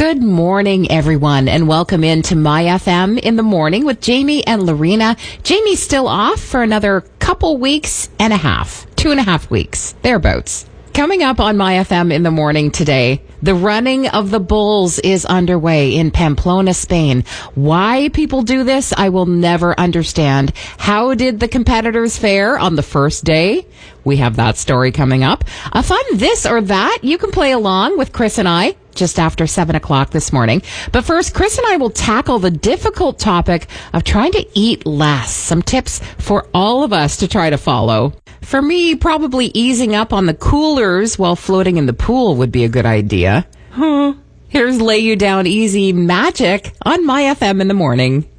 Good morning, everyone, and welcome into My FM in the morning with Jamie and Lorena. Jamie's still off for another couple weeks and a half, 2.5 weeks, thereabouts. Coming up on My FM in the morning today, the running of the bulls is underway in Pamplona, Spain. Why people do this, I will never understand. How did the competitors fare on the first day? We have that story coming up. A fun this or that. You can play along with Chris and I just after 7 o'clock this morning. But first, Chris and I will tackle the difficult topic of trying to eat less. Some tips for all of us to try to follow. For me, probably easing up on the coolers while floating in the pool would be a good idea. Here's Lay You Down Easy Magic on My FM in the morning.